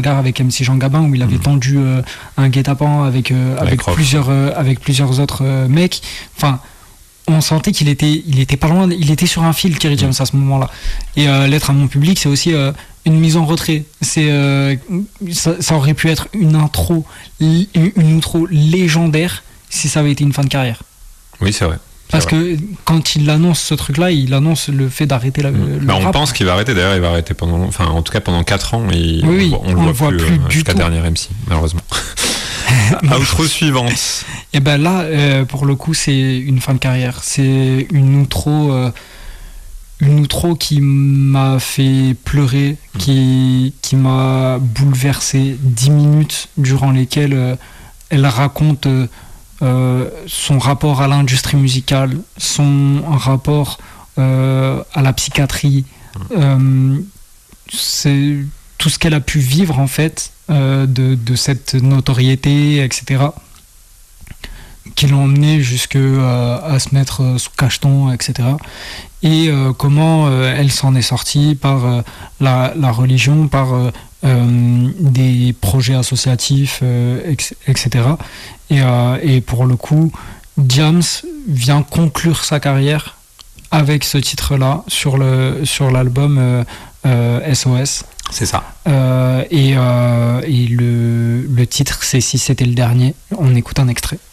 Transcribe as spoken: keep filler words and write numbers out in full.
bagarre avec M C Jean Gabin où il avait mmh. tendu euh, un guet-apens avec, euh, avec, plusieurs, euh, avec plusieurs autres euh, mecs. Enfin, on sentait qu'il était, il était pas loin, il était sur un fil, Kerry James, à ce moment-là. Et euh, Lettre à mon public, c'est aussi euh, une mise en retrait. C'est, euh, ça, ça aurait pu être une intro, une outro légendaire si ça avait été une fin de carrière. Oui, c'est vrai. Parce que quand il annonce ce truc-là, il annonce le fait d'arrêter la, mmh. le bah, on rap. pense qu'il va arrêter. D'ailleurs, il va arrêter pendant, enfin, en tout cas pendant quatre ans. Et oui, on, on, on le voit, voit plus, plus euh, jusqu'à tout. dernier M C, malheureusement. Outro suivante. Et ben là, euh, pour le coup, c'est une fin de carrière. C'est une outro, euh, une outro qui m'a fait pleurer, mmh. qui, qui m'a bouleversé. Dix minutes durant lesquelles euh, elle raconte. Euh, Euh, son rapport à l'industrie musicale, son rapport euh, à la psychiatrie, euh, c'est tout ce qu'elle a pu vivre en fait euh, de, de cette notoriété, et cetera, qui l'ont emmené jusque euh, à se mettre sous cacheton, et cetera. Et euh, comment euh, elle s'en est sortie par euh, la, la religion, par euh, euh, des projets associatifs, euh, et cetera. Et, euh, et pour le coup, Diams vient conclure sa carrière avec ce titre-là sur, le, sur l'album euh, euh, S O S. C'est ça. Euh, et euh, et le, le titre, c'est Si c'était le dernier. On écoute un extrait.